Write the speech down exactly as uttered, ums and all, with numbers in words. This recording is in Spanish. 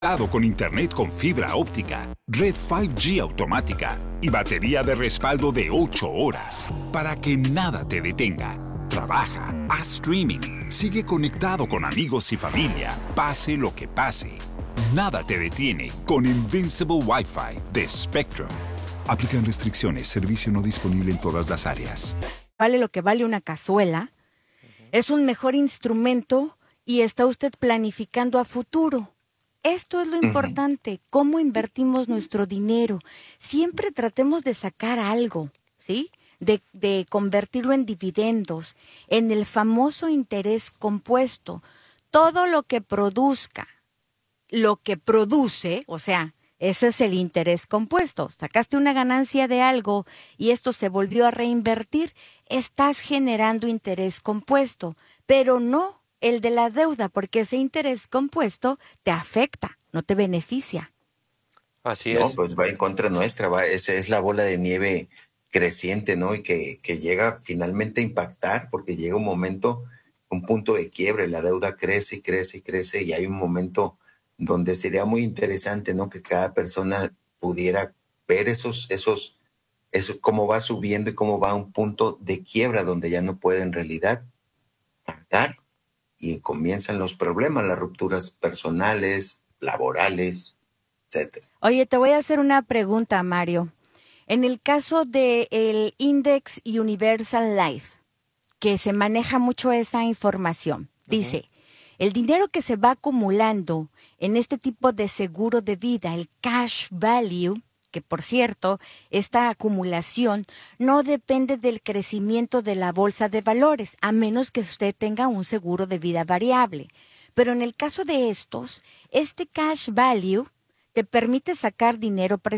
Con internet con fibra óptica, red cinco G automática y batería de respaldo de ocho horas para que nada te detenga. Trabaja, haz streaming, sigue conectado con amigos y familia, pase lo que pase. Nada te detiene con Invincible Wi-Fi de Spectrum. Aplican restricciones, servicio no disponible en todas las áreas. Vale lo que vale una cazuela. Es un mejor instrumento y está usted planificando a futuro. Esto es lo importante, uh-huh. Cómo invertimos nuestro dinero. Siempre tratemos de sacar algo, ¿sí? De, de convertirlo en dividendos, en el famoso interés compuesto. Todo lo que produzca, lo que produce, o sea, ese es el interés compuesto. Sacaste una ganancia de algo y esto se volvió a reinvertir, estás generando interés compuesto, pero no el de la deuda, porque ese interés compuesto te afecta, no te beneficia. Así No, es. pues va en contra nuestra, va, esa es la bola de nieve creciente, ¿no? Y que, que llega finalmente a impactar, porque llega un momento, un punto de quiebre, la deuda crece y crece y crece, y hay un momento donde sería muy interesante, ¿no? Que cada persona pudiera ver esos, esos, eso, cómo va subiendo y cómo va a un punto de quiebra donde ya no puede en realidad pagar. Y comienzan los problemas, las rupturas personales, laborales, etcétera. Oye, te voy a hacer una pregunta, Mario. En el caso del Index Universal Life, que se maneja mucho esa información, dice, uh-huh. El dinero que se va acumulando en este tipo de seguro de vida, el cash value, que por cierto, esta acumulación no depende del crecimiento de la bolsa de valores, a menos que usted tenga un seguro de vida variable. Pero en el caso de estos, este cash value te permite sacar dinero prestado